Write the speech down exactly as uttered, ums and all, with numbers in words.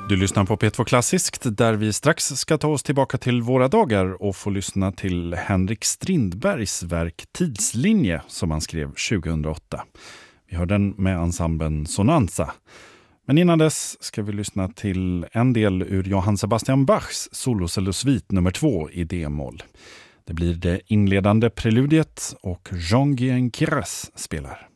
Du lyssnar på P två Klassiskt där vi strax ska ta oss tillbaka till våra dagar och få lyssna till Henrik Strindbergs verk Tidslinje som han skrev tjugohundraåtta. Vi hör den med ensemblen Sonanza. Men innan dess ska vi lyssna till en del ur Johann Sebastian Bachs solocellosvit nummer två i D-moll. Det blir det inledande preludiet och Jean-Guyen Quirès spelar.